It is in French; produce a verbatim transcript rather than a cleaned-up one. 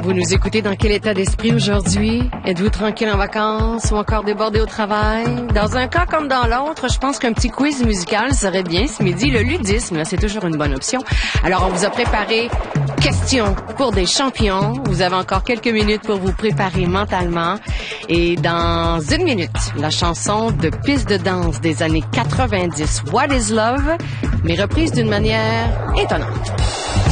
Vous nous écoutez dans quel état d'esprit aujourd'hui? Êtes-vous tranquille en vacances ou encore débordé au travail? Dans un cas comme dans l'autre, je pense qu'un petit quiz musical serait bien ce midi. Le ludisme, c'est toujours une bonne option. Alors, on vous a préparé questions pour des champions. Vous avez encore quelques minutes pour vous préparer mentalement. Et dans une minute, la chanson de piste de danse des années quatre-vingt-dix, What is Love, mais reprise d'une manière étonnante.